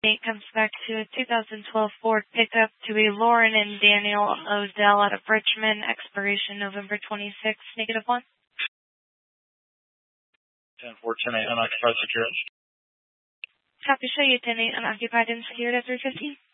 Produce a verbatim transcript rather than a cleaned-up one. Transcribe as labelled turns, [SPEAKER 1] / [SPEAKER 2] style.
[SPEAKER 1] It comes back to a two thousand twelve Ford pickup to a Lauren and Daniel Odell out of Richmond, expiration November twenty-sixth, negative one.
[SPEAKER 2] ten four ten eight unoccupied secured.
[SPEAKER 1] Copy, show you ten eight unoccupied and secured at three fifteen.